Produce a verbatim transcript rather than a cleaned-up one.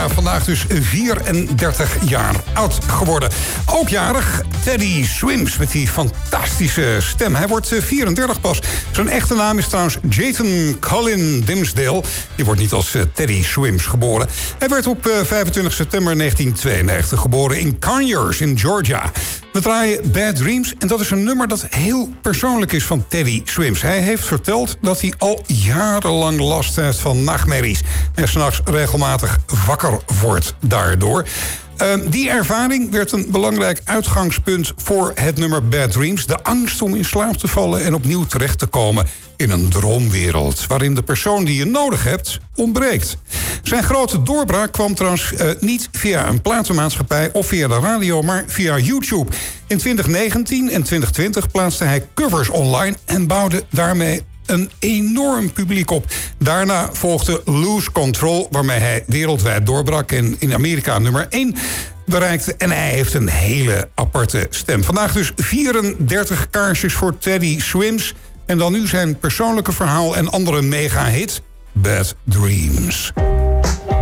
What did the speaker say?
Ja, vandaag dus vierendertig jaar oud geworden. Ook jarig Teddy Swims met die fantastische stem. Hij wordt vierendertig pas. Zijn echte naam is trouwens Jayton Colin Dimsdale. Die wordt niet als Teddy Swims geboren. Hij werd op vijfentwintig september negentien tweeënnegentig geboren in Conyers in Georgia. We draaien Bad Dreams en dat is een nummer dat heel persoonlijk is van Teddy Swims. Hij heeft verteld dat hij al jarenlang last heeft van nachtmerries. En 's nachts regelmatig wakker wordt daardoor. Uh, die ervaring werd een belangrijk uitgangspunt voor het nummer Bad Dreams. De angst om in slaap te vallen en opnieuw terecht te komen in een droomwereld waarin de persoon die je nodig hebt ontbreekt. Zijn grote doorbraak kwam trouwens uh, niet via een platenmaatschappij of via de radio, maar via YouTube. In twintig negentien en twintig twintig plaatste hij covers online en bouwde daarmee een enorm publiek op. Daarna volgde Lose Control, waarmee hij wereldwijd doorbrak en in Amerika nummer één bereikte. En hij heeft een hele aparte stem. Vandaag dus vierendertig kaarsjes voor Teddy Swims. En dan nu zijn persoonlijke verhaal en andere mega-hit Bad Dreams.